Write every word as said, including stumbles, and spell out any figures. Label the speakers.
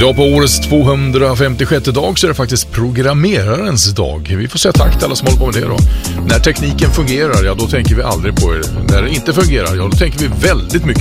Speaker 1: Idag på årets tvåhundrafemtiosjätte dag så är det faktiskt programmerarens dag. Vi får säga tack till alla som håller på med det då. När tekniken fungerar, ja då tänker vi aldrig på er. När det inte fungerar, ja då tänker vi väldigt mycket